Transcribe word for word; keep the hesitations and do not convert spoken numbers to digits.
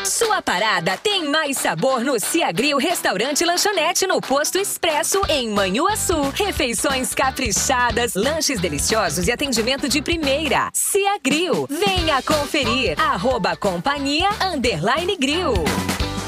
Sua parada tem mais sabor no Cia Grill Restaurante e Lanchonete no Posto Expresso, em Manhuaçu. Refeições caprichadas, lanches deliciosos e atendimento de primeira. Cia Grill, venha conferir. Arroba companhia underline grill.